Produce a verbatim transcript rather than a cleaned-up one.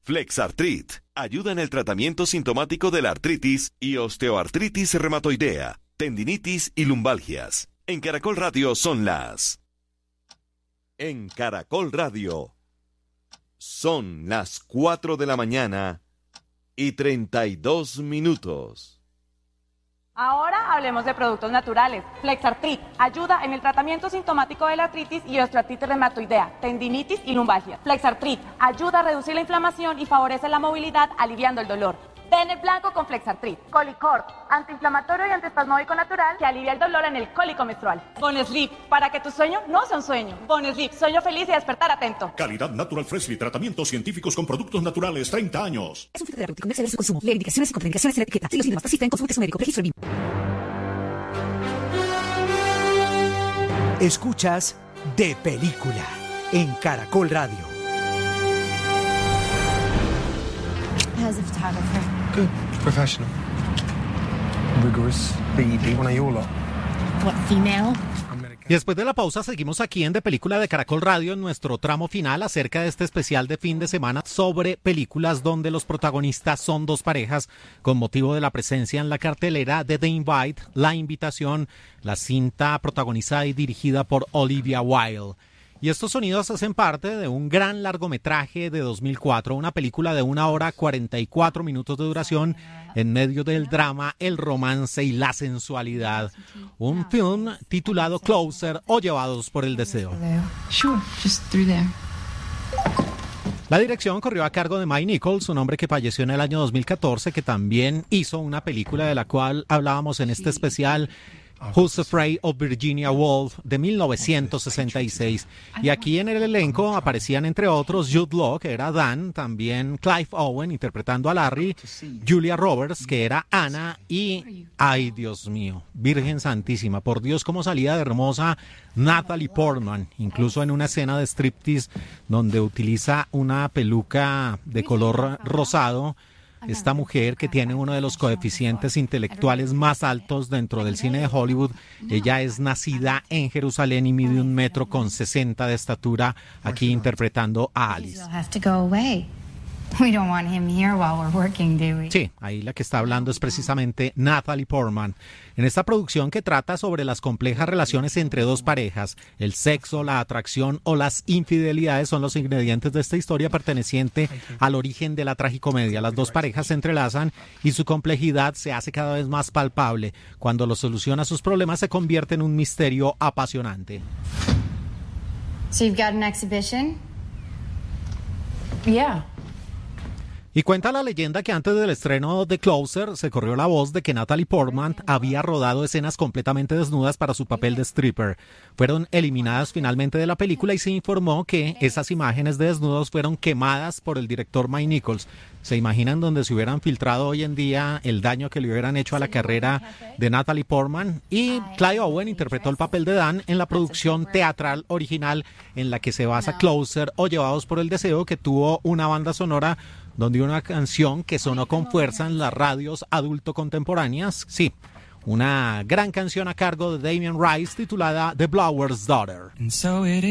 Flexartrit ayuda en el tratamiento sintomático de la artritis y osteoartritis reumatoidea, tendinitis y lumbalgias. En Caracol Radio son las... En Caracol Radio son las cuatro de la mañana y treinta y dos minutos. Ahora hablemos de productos naturales. Flexartrit ayuda en el tratamiento sintomático de la artritis y osteoartritis reumatoidea, tendinitis y lumbalgia. Flexartrit ayuda a reducir la inflamación y favorece la movilidad, aliviando el dolor. Ten el blanco con Flexartrit. Colicor, antiinflamatorio y antiespasmódico natural que alivia el dolor en el cólico menstrual. Bonesleep, para que tu sueño no sea un sueño. Bonesleep, sueño feliz y despertar atento. Calidad Natural Freshly, tratamientos científicos con productos naturales, treinta años. Es un fito terapéutico, no exceder su consumo. Leer indicaciones y contraindicaciones en la etiqueta. Si los síntomas persisten, consulte a su médico. Registro B I M. Escuchas De Película en Caracol Radio. How's the photographer? Good. Professional. Rigorous. B E D, one of your lot. What, female? Y después de la pausa seguimos aquí en De Película de Caracol Radio en nuestro tramo final acerca de este especial de fin de semana sobre películas donde los protagonistas son dos parejas con motivo de la presencia en la cartelera de The Invite, La Invitación, la cinta protagonizada y dirigida por Olivia Wilde. Y estos sonidos hacen parte de un gran largometraje de dos mil cuatro, una película de una hora cuarenta y cuatro minutos de duración en medio del drama, el romance y la sensualidad. Un film titulado Closer o Llevados por el Deseo. Sure, just through there. La dirección corrió a cargo de Mike Nichols, un hombre que falleció en el año dos mil catorce, que también hizo una película de la cual hablábamos en este especial, Who's Afraid of Virginia Woolf, de mil novecientos sesenta y seis. Y aquí en el elenco aparecían entre otros Jude Law, que era Dan, también Clive Owen interpretando a Larry, Julia Roberts, que era Anna, y, ay Dios mío, Virgen Santísima, por Dios cómo salía de hermosa Natalie Portman, incluso en una escena de striptease donde utiliza una peluca de color rosado. Esta mujer, que tiene uno de los coeficientes intelectuales más altos dentro del cine de Hollywood, ella es nacida en Jerusalén y mide un metro con sesenta de estatura, aquí interpretando a Alice. Sí, ahí la que está hablando es precisamente Natalie Portman. En esta producción que trata sobre las complejas relaciones entre dos parejas, el sexo, la atracción o las infidelidades son los ingredientes de esta historia perteneciente al origen de la tragicomedia. Las dos parejas se entrelazan y su complejidad se hace cada vez más palpable. Cuando lo soluciona sus problemas se convierte en un misterio apasionante. So you've got an exhibition? Yeah. Y cuenta la leyenda que antes del estreno de Closer se corrió la voz de que Natalie Portman había rodado escenas completamente desnudas para su papel de stripper. Fueron eliminadas finalmente de la película y se informó que esas imágenes de desnudos fueron quemadas por el director Mike Nichols. ¿Se imaginan donde se hubieran filtrado hoy en día el daño que le hubieran hecho a la carrera de Natalie Portman? Y Clive Owen interpretó el papel de Dan en la producción teatral original en la que se basa Closer o Llevados por el Deseo, que tuvo una banda sonora donde una canción que sonó con fuerza en las radios adulto contemporáneas, sí, una gran canción a cargo de Damien Rice titulada The Blower's Daughter.